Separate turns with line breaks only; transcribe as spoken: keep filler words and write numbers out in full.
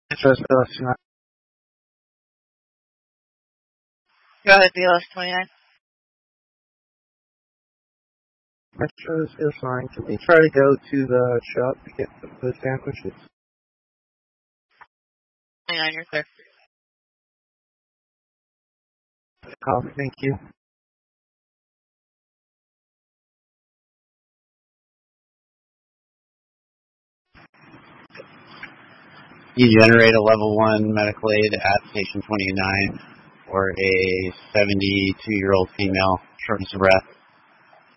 Metro is B L S twenty-nine.
Go ahead, B L S twenty-nine.
Metro is B L S twenty-nine. Can we try to go to the shop to get the sandwiches?
twenty-nine, you're clear.
Copy, thank you.
You generate a level one medical aid at station twenty-nine for a seventy-two-year-old female, shortness of breath.